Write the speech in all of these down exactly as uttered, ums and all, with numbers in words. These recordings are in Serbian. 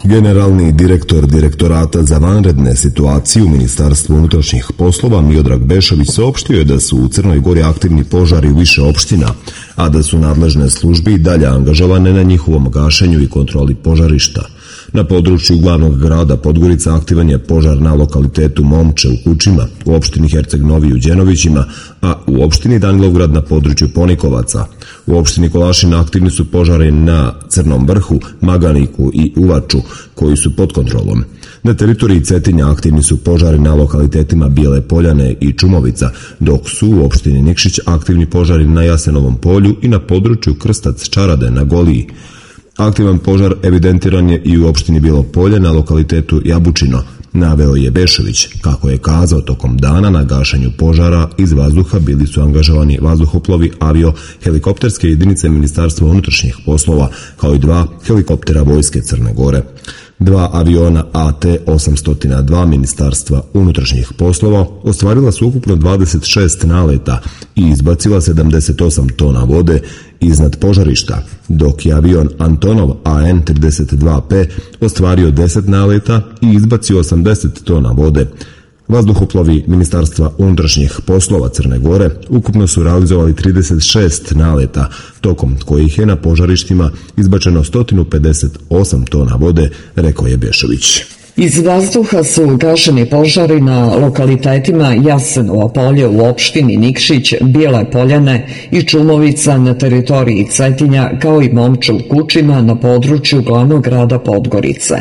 Generalni direktor Direktorata za vanredne situacije u Ministarstvu unutrašnjih poslova Miodrag Bešović saopštio je da su u Crnoj Gori aktivni požari u više opština, a da su nadležne službe i dalje angažovane na njihovom gašenju i kontroli požarišta. Na području glavnog grada Podgorica aktivan je požar na lokalitetu Momče u Kučima, u opštini Herceg Novi u Đenovićima, a u opštini Danilovgrad na području Ponikovaca. U opštini Kolašin aktivni su požari na Crnom Vrhu, Maganiku i Uvaču, koji su pod kontrolom. Na teritoriji Cetinja aktivni su požari na lokalitetima Bijele Poljane i Čumovica, dok su u opštini Nikšić aktivni požari na Jasenovom polju i na području Krstac Čarade na Goliji. Aktivan požar evidentiran je i u opštini Bijelo Polje na lokalitetu Jabučino, naveo je Bešović. Kako je kazao, tokom dana na gašenju požara iz vazduha bili su angažovani vazduhoplovi, avio, helikopterske jedinice Ministarstva unutrašnjih poslova, kao i dva helikoptera Vojske Crne Gore. Dva aviona A T osamsto dva Ministarstva unutrašnjih poslova ostvarila su ukupno dvadeset šest naleta i izbacila sedamdeset osam tona vode iznad požarišta, dok je avion Antonov A N trideset dva P ostvario deset naleta i izbacio osamdeset tona vode. Vazduhoplovi Ministarstva unutrašnjih poslova Crne Gore ukupno su realizovali trideset šest naleta, tokom kojih je na požarištima izbačeno sto pedeset osam tona vode, rekao je Bešović. Iz vazduha su gašeni požari na lokalitetima Jasenovo polje u opštini Nikšić, Bijele Poljane i Čumovica na teritoriji Cetinja, kao i Momče u Kučima na području glavnog grada Podgorice.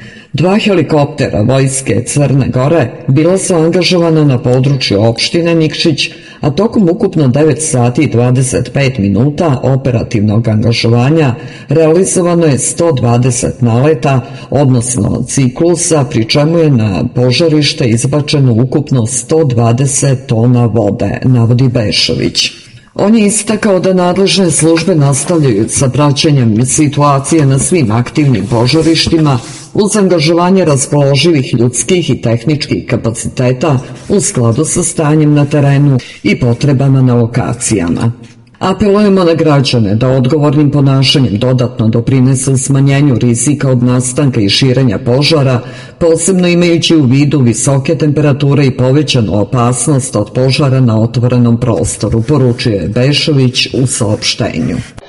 Dva helikoptera Vojske Crne Gore bila su angažovana na području opštine Nikšić, a tokom ukupno devet sati i dvadeset pet minuta operativnog angažovanja realizovano je sto dvadeset naleta, odnosno ciklusa, pri čemu je na požarište izbačeno ukupno sto dvadeset tona vode, navodi Bešović. On je istakao da nadležne službe nastavljaju sa praćenjem situacije na svim aktivnim požarištima uz angažovanje raspoloživih ljudskih i tehničkih kapaciteta u skladu sa stanjem na terenu i potrebama na lokacijama. Apelujemo na građane da odgovornim ponašanjem dodatno doprinesu smanjenju rizika od nastanka i širenja požara, posebno imajući u vidu visoke temperature i povećanu opasnost od požara na otvorenom prostoru, poručio je Bešović u saopštenju.